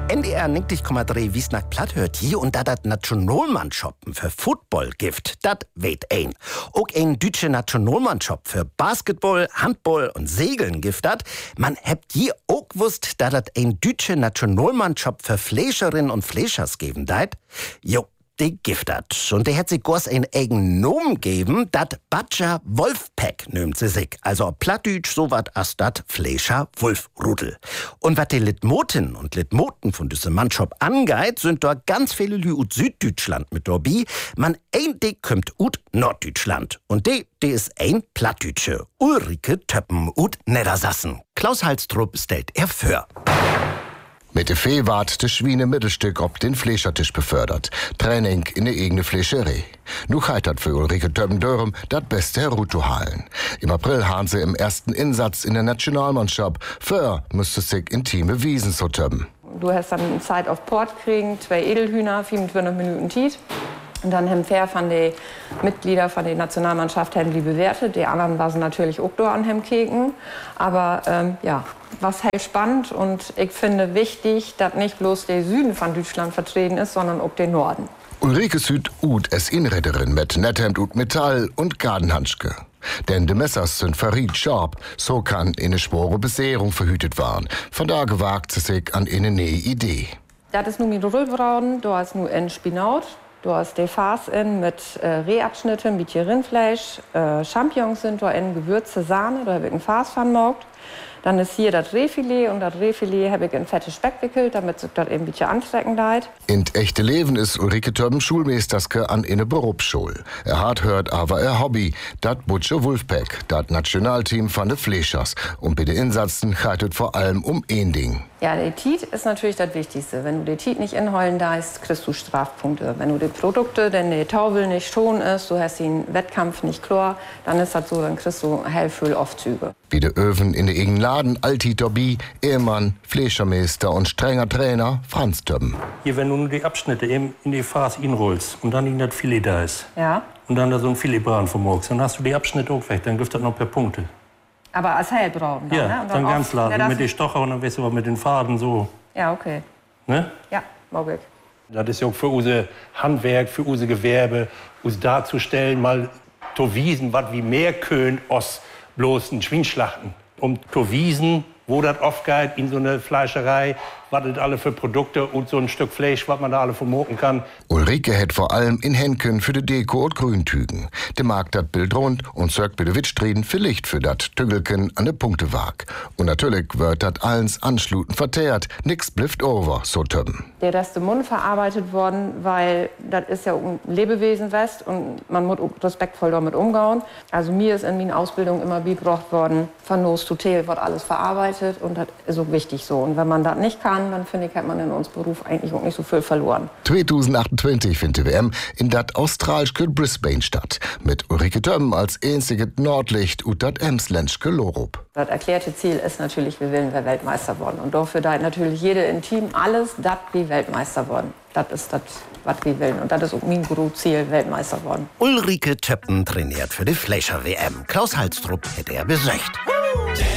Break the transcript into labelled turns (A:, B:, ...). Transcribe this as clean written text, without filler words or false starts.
A: NDR 90,3 Wiesnack platt hört hier und da dat Nationalmannschappen für Football gift, dat weht ein. Auch ein deutsche Nationalmannschaft für Basketball, Handball und Segeln gift dat. Man hebt hier auch gewusst, da dat ein deutsche Nationalmannschaft für Fleischerinnen und Fleischers geben deit. Jo, die giftet. Und der hat sich gors ein eigen Nomen geben, dat Badger Wolfpack nimmt sie sich. Also plattdütsch so wat as dat Fleischer Wolfrudel. Und wat die Litmoten und Litmoten von diesem Mannschaft angeht, sind dort ganz viele Lü ut Süddeutschland mit dabei. Man ein Dick kommt ut Norddeutschland. Und die ist ein Plattdütsche. Ulrike Töppen ut Niedersassen. Klaus Halstrup stellt er für.
B: Mit der Fee ward das Schwiene Mittelstück ob den Fleischertisch befördert. Training in der eigene Fleischerei. Nu heitert für Ulrike Töppen-Dörrem dat beste herunterhalen. Im April haben sie im ersten Einsatz in der Nationalmannschaft. Für musste sich intime Wiesen so töppen.
C: Du hast dann Zeit auf Port kriegen, 2 Edelhühner, 24 Minuten Tiet. Und dann haben fair von den Mitgliedern von der Nationalmannschaft haben die bewertet. Die anderen waren natürlich auch da an dem Keken. Aber ja, was halt spannend und ich finde wichtig, dass nicht bloß der Süden von Deutschland vertreten ist, sondern auch der Norden.
B: Ulrike Süd ut es Inredderin mit Netthemd und Metall und Gardenhandschke. Denn die Messers sind verriet scharf, so kann eine schwere Besehrung verhütet werden. Von da gewagt sie sich an eine neue Idee.
C: Das ist nun mit Rüllbraten, da ist nur ein Spinat. Du hast die Farce in mit Rehabschnitten, ein bisschen Rindfleisch, Champignons sind da in Gewürze, Sahne, da habe ich ein Farce von gemacht. Dann ist hier das Rehfilet und das Rehfilet habe ich in fette Speck wickelt, damit sich das ein bisschen anstrecken deit.
B: In echte Leben ist Ulrike Töppen Schulmeisterske an eine Berufsschule. Hat hört aber ihr Hobby, dat Butcher Wolfpack, dat Nationalteam von de Fleischers. Und bei den Insatzen geht es vor allem um ein Ding.
C: Ja, der Tiet ist natürlich das Wichtigste. Wenn du den Tiet nicht inholen darfst, kriegst du Strafpunkte. Wenn du die Produkte, denn der Tauvel nicht schon ist, du hast den Wettkampf nicht klar, dann ist das so, dann kriegst du hellfüll Aufzüge.
B: Wie der Öfen in der eigenen Laden, Alti Dobby, Ehemann, Fleischermeister und strenger Trainer Franz Töppen.
D: Hier, wenn du nur die Abschnitte in die Farce inrollst und dann in das Filet da ist.
C: Ja.
D: Und dann da so ein Filetbraten vermogst, dann hast du die Abschnitte auch weg, dann gibt das noch per Punkte.
C: Aber als hellbraun dann,
D: ja,
C: ne? Und
D: dann ganz klar,
C: ja,
D: mit den Stocher und dann weißt du was mit den Faden so.
C: Ja, okay.
D: Ne?
C: Ja, mag ich.
D: Das ist ja auch für unser Handwerk, für unser Gewerbe, uns darzustellen, mal zu wiesen, was wie mehr können aus bloß ein Schweinschlachten. Um zu wiesen, wo das oft geht in so eine Fleischerei, was das alle für Produkte und so ein Stück Fleisch, was man da alle vermoken kann.
B: Ulrike hätt vor allem in Henken für de Deko und Grüntügen. De mag dat Bild rund und sorgt bei de Wittstriden für Licht für dat Tügelken an de Punktewag. Und natürlich wird dat allens anschluten verteert. Nix blifft over, so Töppen.
C: Der Rest im Mund verarbeitet worden, weil das ist ja ein Lebewesen West und man muss respektvoll damit umgehen. Also mir ist in meiner Ausbildung immer beigebracht worden, von Nose to Tail wird alles verarbeitet und das ist so wichtig so. Und wenn man das nicht kann, dann finde ich, hat man in unserem Beruf eigentlich auch nicht so viel verloren.
B: 2028 findet die WM in dat australische Brisbane statt. Mit Ulrike Töppen als einzige Nordlicht und dat emsländische Lorup.
C: Das erklärte Ziel ist natürlich, wir wollen Weltmeister worden. Und dafür da natürlich jede im Team alles, das wie Weltmeister worden. Das ist das, was wir wollen. Und das ist auch mein Ziel, Weltmeister worden.
A: Ulrike Töppen trainiert für die Fleischer-WM. Klaus Halstrup hätte er besucht.